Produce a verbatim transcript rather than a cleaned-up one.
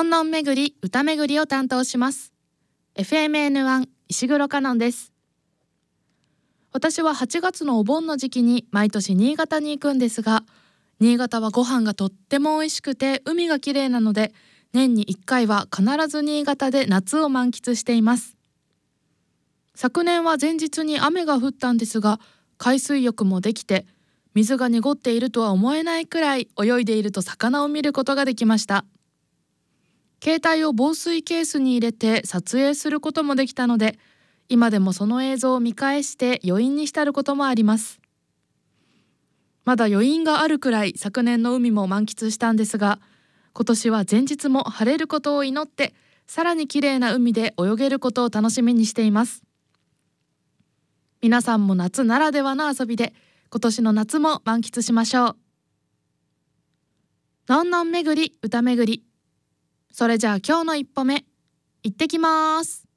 のんのん巡り歌巡りを担当します。 エフエムエヌワン 石黒かのんです。私ははちがつのお盆の時期に毎年新潟に行くんですが、新潟はご飯がとっても美味しくて海が綺麗なので、年にいっかいは必ず新潟で夏を満喫しています。昨年は前日に雨が降ったんですが、海水浴もできて、水が濁っているとは思えないくらい泳いでいると魚を見ることができました。携帯を防水ケースに入れて撮影することもできたので、今でもその映像を見返して余韻に浸ることもあります。まだ余韻があるくらい昨年の海も満喫したんですが、今年は前日も晴れることを祈って、さらに綺麗な海で泳げることを楽しみにしています。皆さんも夏ならではの遊びで今年の夏も満喫しましょう。のんのん巡り歌巡り。それじゃあ今日の一歩目、行ってきます。